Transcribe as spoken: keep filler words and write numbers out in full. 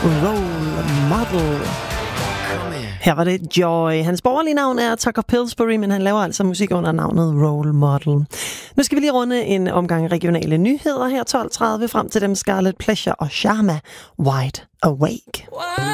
Role Model. Her var det Joy. Hans borgerlige navn er Tucker Pillsbury, men han laver altså musik under navnet Role Model. Nu skal vi lige runde en omgang regionale nyheder her tolv tredive frem til dem Scarlet Pleasure og Sharma, Wide Awake.